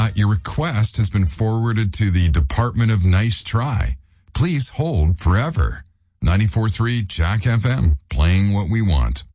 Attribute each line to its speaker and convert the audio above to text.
Speaker 1: Your request has been forwarded to the Department of Nice Try. Please hold forever. 94.3 Jack FM, playing what we want.